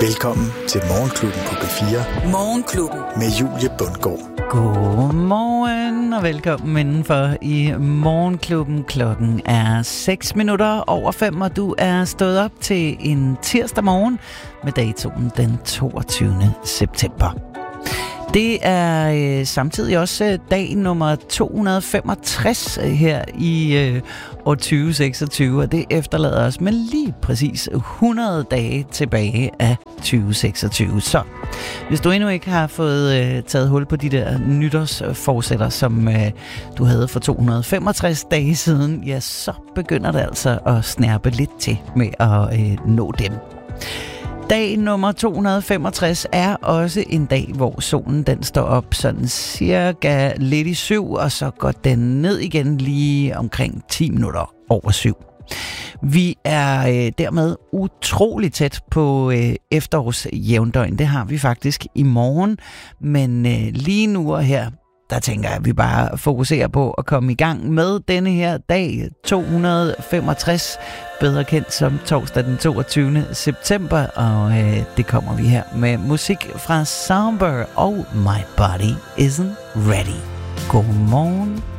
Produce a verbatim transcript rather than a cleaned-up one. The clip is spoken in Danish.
Velkommen til Morgenklubben på P fire. Morgenklubben. Med Julie Bundgaard. Godmorgen og velkommen indenfor i Morgenklubben. Klokken er seks minutter over fem, og du er stået op til en tirsdag morgen med datoen den toogtyvende september. Det er øh, samtidig også øh, dag nummer to hundrede og femogtres øh, her i øh, år tyve seksogtyve, og det efterlader os med lige præcis hundrede dage tilbage af tyve seksogtyve. Så hvis du endnu ikke har fået øh, taget hul på de der nytårsforsætter, som øh, du havde for to hundrede og femogtres dage siden, ja, så begynder det altså at snærpe lidt til med at øh, nå dem. Dag nummer to hundrede og femogtres er også en dag, hvor solen den står op sådan cirka lidt i syv, og så går den ned igen lige omkring ti minutter over syv. Vi er øh, dermed utrolig tæt på øh, efterårsjævndøgn. Det har vi faktisk i morgen, men øh, lige nu og her, der tænker jeg, at vi bare fokuserer på at komme i gang med denne her dag to hundrede og femogtres, bedre kendt som torsdag den toogtyvende september, og øh, det kommer vi her med musik fra Soundbar og My Body Isn't Ready. Godmorgen.